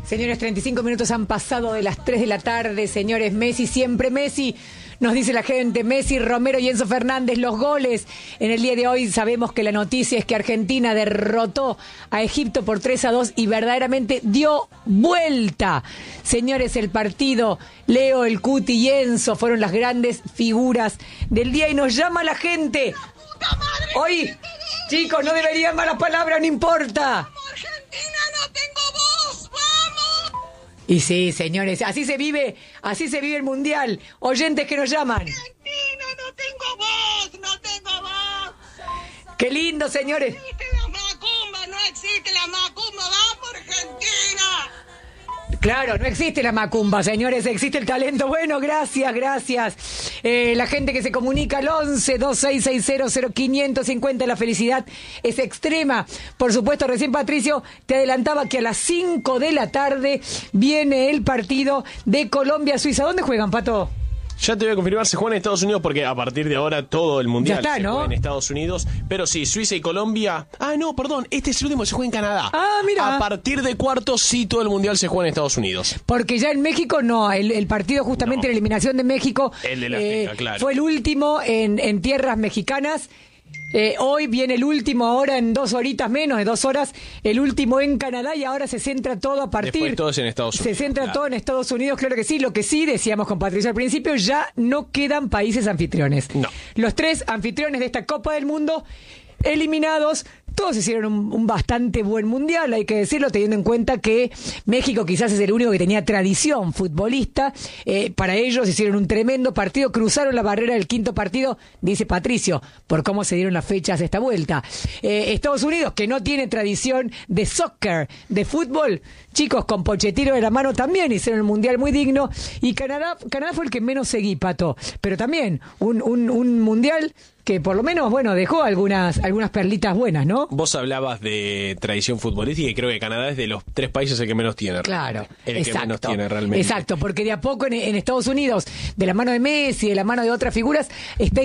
Señores, 35 minutos han pasado de las 3 de la tarde. Señores, Messi, siempre Messi. Nos dice la gente, Messi, Romero y Enzo Fernández, los goles. En el día de hoy sabemos que la noticia es que Argentina derrotó a Egipto por 3-2 y verdaderamente dio vuelta. Señores, el partido, Leo, el Cuti y Enzo fueron las grandes figuras del día y nos llama la gente. Hoy, chicos, no deberían malas palabras, no importa. Argentina, no tengo voz, vamos. Y sí, señores, así se vive el Mundial. Oyentes que nos llaman. Argentina, no tengo voz, no tengo voz. Qué lindo, señores. No existe la macumba, no existe la macumba, vamos Argentina. Claro, no existe la macumba, señores, existe el talento. Bueno, gracias. La gente que se comunica al 11-2660-0550, la felicidad es extrema. Por supuesto, recién Patricio te adelantaba que a las 5 de la tarde viene el partido de Colombia-Suiza. ¿Dónde juegan, Pato? Ya te voy a confirmar, se juega en Estados Unidos porque a partir de ahora todo el Mundial ya está, ¿no? Se juega en Estados Unidos. Pero sí, Suiza y Colombia... Ah, no, perdón, este es el último, se juega en Canadá. Ah, mira. A partir de cuartos sí todo el Mundial se juega en Estados Unidos. Porque ya en México no, el partido justamente en la eliminación de México... El de la Azteca, claro. Fue el último en tierras mexicanas. Hoy viene el último, ahora en 2 horitas menos de 2 horas, el último en Canadá y ahora se centra todo a partir... Después todos en Estados Unidos. Se centra todo en Estados Unidos, claro que sí. Lo que sí, decíamos con Patricio al principio, ya no quedan países anfitriones. No. Los 3 anfitriones de esta Copa del Mundo eliminados. Todos hicieron un bastante buen mundial, hay que decirlo, teniendo en cuenta que México quizás es el único que tenía tradición futbolista. Para ellos hicieron un tremendo partido, cruzaron la barrera del 5.º partido, dice Patricio, por cómo se dieron las fechas de esta vuelta. Estados Unidos, que no tiene tradición de soccer, de fútbol, chicos, con Pochettino de la mano también hicieron un mundial muy digno. Y Canadá fue el que menos seguí, Pato, pero también un mundial que por lo menos, bueno, dejó algunas perlitas buenas, ¿no? Vos hablabas de tradición futbolística y creo que Canadá es de los 3 países el que menos tiene. Claro, el que menos tiene realmente. Exacto, porque de a poco en Estados Unidos, de la mano de Messi, de la mano de otras figuras, está